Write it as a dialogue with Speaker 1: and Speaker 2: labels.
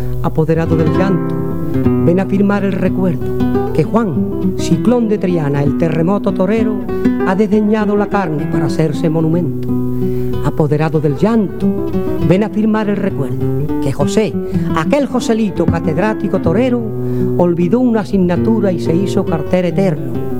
Speaker 1: Apoderado del llanto, ven a firmar el recuerdo que Juan, ciclón de Triana, el terremoto torero, ha desdeñado la carne para hacerse monumento. Apoderado del llanto, ven a firmar el recuerdo que José, aquel Joselito catedrático torero, olvidó una asignatura y se hizo carter eterno.